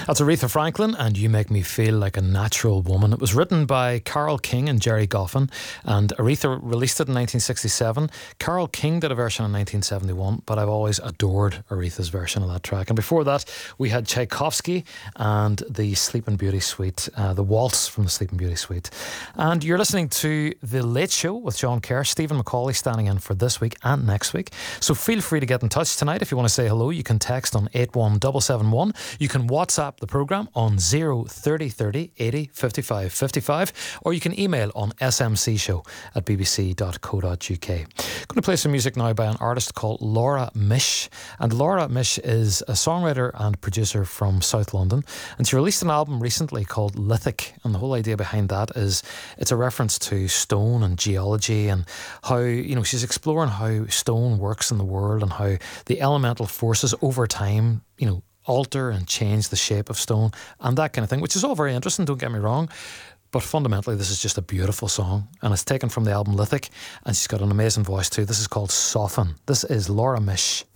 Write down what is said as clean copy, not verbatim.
That's Aretha Franklin and You Make Me Feel Like a Natural Woman. It was written by Carole King and Jerry Goffin, and Aretha released it in 1967. Carole King did a version in 1971, but I've always adored Aretha's version of that track. And before that, we had Tchaikovsky and the Sleeping Beauty Suite, the waltz from the Sleeping Beauty Suite. And you're listening to The Late Show with John Kerr. Stephen McCauley standing in for this week and next week. So feel free to get in touch tonight. If you want to say hello, you can text on 81771. You can WhatsApp the programme on 03030 80 55 55, or you can email on smcshow@bbc.co.uk. I'm going to play some music now by an artist called Laura Mish. And Laura Mish is a songwriter and producer from South London, and she released an album recently called Lithic, and the whole idea behind that is it's a reference to stone and geology and how, she's exploring how stone works in the world and how the elemental forces over time, alter and change the shape of stone and that kind of thing, which is all very interesting, don't get me wrong. But fundamentally, this is just a beautiful song, and it's taken from the album Lithic, and she's got an amazing voice too. This is called Soften. This is Laura Mish.